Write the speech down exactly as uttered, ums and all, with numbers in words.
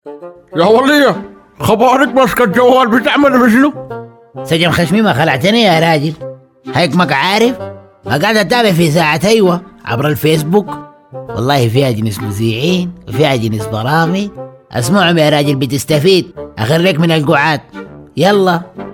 يا ولية، خبارك ماسكة الجوال بتعمل بشنو؟ سجن خشمي ما خلعتني يا راجل. هيك ماك عارف ما قاعد اتابع في ساعة ايوه عبر الفيسبوك. والله فيها جنس مذيعين وفيها جنس برامج، اسمعهم يا راجل بتستفيد. اخريك من القعاد. يلا